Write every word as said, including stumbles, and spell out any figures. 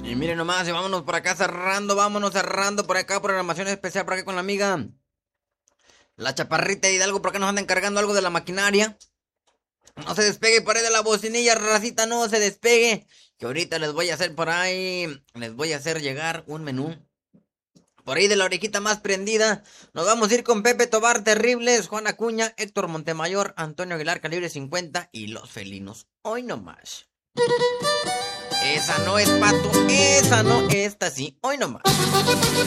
Y miren nomás, y vámonos por acá cerrando, vámonos cerrando por acá, programación especial por acá con la amiga. La Chaparrita Hidalgo, por acá nos anda encargando algo de la maquinaria. No se despegue por ahí de la bocinilla, racita, no se despegue. Que ahorita les voy a hacer por ahí, les voy a hacer llegar un menú. Por ahí de la orejita más prendida, nos vamos a ir con Pepe Tobar Terribles, Juan Acuña, Héctor Montemayor, Antonio Aguilar Calibre cincuenta y Los Felinos. Hoy nomás. Esa no es pato, esa no, esta sí, hoy nomás.